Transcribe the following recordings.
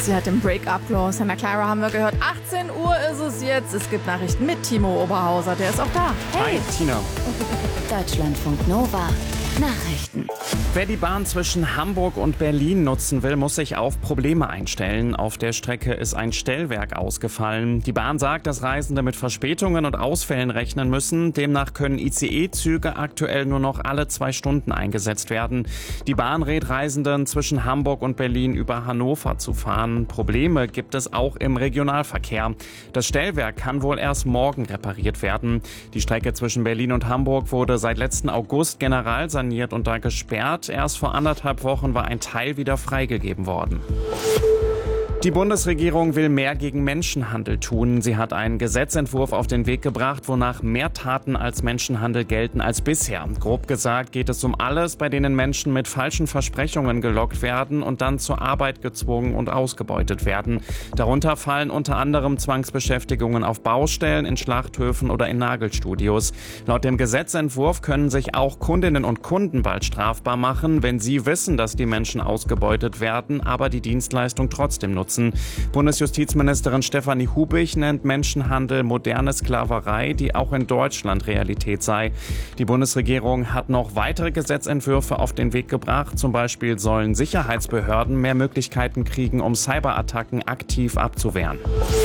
sie hat den Break-up-Glow. Santa Clara haben wir gehört. 18 Uhr ist es jetzt. Es gibt Nachrichten mit Timo Oberhauser. Der ist auch da. Hey. Hi, Tina. Deutschlandfunk Nova. Nachrichten. Wer die Bahn zwischen Hamburg und Berlin nutzen will, muss sich auf Probleme einstellen. Auf der Strecke ist ein Stellwerk ausgefallen. Die Bahn sagt, dass Reisende mit Verspätungen und Ausfällen rechnen müssen. Demnach können ICE-Züge aktuell nur noch alle 2 Stunden eingesetzt werden. Die Bahn rät Reisenden, zwischen Hamburg und Berlin über Hannover zu fahren. Probleme gibt es auch im Regionalverkehr. Das Stellwerk kann wohl erst morgen repariert werden. Die Strecke zwischen Berlin und Hamburg wurde seit letzten August generalsaniert und da gesperrt. Erst vor 1,5 Wochen war ein Teil wieder freigegeben worden. Die Bundesregierung will mehr gegen Menschenhandel tun. Sie hat einen Gesetzentwurf auf den Weg gebracht, wonach mehr Taten als Menschenhandel gelten als bisher. Grob gesagt geht es um alles, bei denen Menschen mit falschen Versprechungen gelockt werden und dann zur Arbeit gezwungen und ausgebeutet werden. Darunter fallen unter anderem Zwangsbeschäftigungen auf Baustellen, in Schlachthöfen oder in Nagelstudios. Laut dem Gesetzentwurf können sich auch Kundinnen und Kunden bald strafbar machen, wenn sie wissen, dass die Menschen ausgebeutet werden, aber die Dienstleistung trotzdem nutzen. Bundesjustizministerin Stefanie Hubich nennt Menschenhandel moderne Sklaverei, die auch in Deutschland Realität sei. Die Bundesregierung hat noch weitere Gesetzentwürfe auf den Weg gebracht. Zum Beispiel sollen Sicherheitsbehörden mehr Möglichkeiten kriegen, um Cyberattacken aktiv abzuwehren.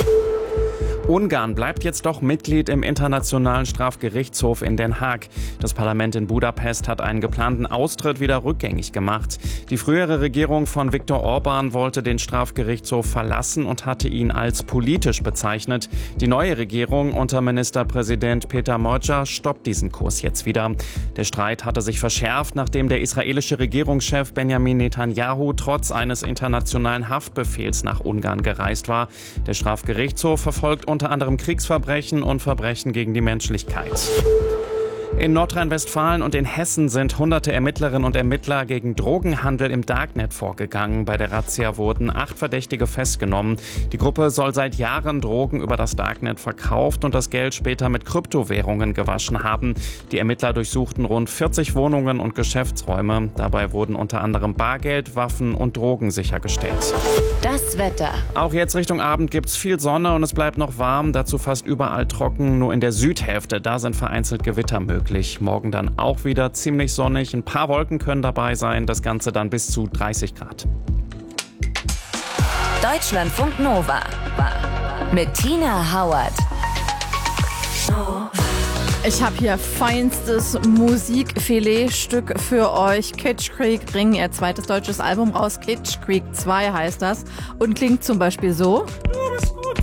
Ungarn bleibt jetzt doch Mitglied im Internationalen Strafgerichtshof in Den Haag. Das Parlament in Budapest hat einen geplanten Austritt wieder rückgängig gemacht. Die frühere Regierung von Viktor Orbán wollte den Strafgerichtshof verlassen und hatte ihn als politisch bezeichnet. Die neue Regierung unter Ministerpräsident Peter Magyar stoppt diesen Kurs jetzt wieder. Der Streit hatte sich verschärft, nachdem der israelische Regierungschef Benjamin Netanyahu trotz eines internationalen Haftbefehls nach Ungarn gereist war. Der Strafgerichtshof verfolgt unter anderem Kriegsverbrechen und Verbrechen gegen die Menschlichkeit. In Nordrhein-Westfalen und in Hessen sind hunderte Ermittlerinnen und Ermittler gegen Drogenhandel im Darknet vorgegangen. Bei der Razzia wurden 8 Verdächtige festgenommen. Die Gruppe soll seit Jahren Drogen über das Darknet verkauft und das Geld später mit Kryptowährungen gewaschen haben. Die Ermittler durchsuchten rund 40 Wohnungen und Geschäftsräume. Dabei wurden unter anderem Bargeld, Waffen und Drogen sichergestellt. Das Wetter. Auch jetzt Richtung Abend gibt's viel Sonne und es bleibt noch warm. Dazu fast überall trocken. Nur in der Südhälfte, da sind vereinzelt Gewitter möglich. Morgen dann auch wieder ziemlich sonnig. Ein paar Wolken können dabei sein. Das Ganze dann bis zu 30 Grad. Deutschlandfunk Nova. Mit Tina Hauert. Ich habe hier feinstes Musikfiletstück für euch. Kitsch Creek bringen ihr zweites deutsches Album raus. Kitsch Creek 2 heißt das. Und klingt zum Beispiel so.